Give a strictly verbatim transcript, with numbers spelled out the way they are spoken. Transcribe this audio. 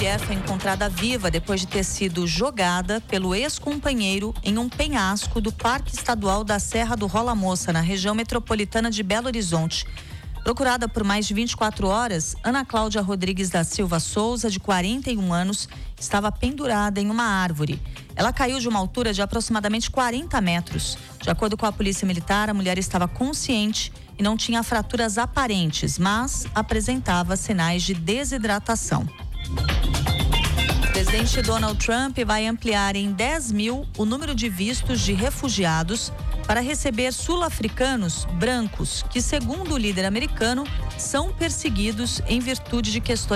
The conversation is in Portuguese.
mulher foi encontrada viva depois de ter sido jogada pelo ex-companheiro em um penhasco do Parque Estadual da Serra do Rola Moça, na região metropolitana de Belo Horizonte. Procurada por mais de vinte e quatro horas, Ana Cláudia Rodrigues da Silva Souza, de quarenta e um anos, estava pendurada em uma árvore. Ela caiu de uma altura de aproximadamente quarenta metros. De acordo com a Polícia Militar, a mulher estava consciente e não tinha fraturas aparentes, mas apresentava sinais de desidratação. O presidente Donald Trump vai ampliar em dez mil o número de vistos de refugiados para receber sul-africanos brancos que, segundo o líder americano, são perseguidos em virtude de questões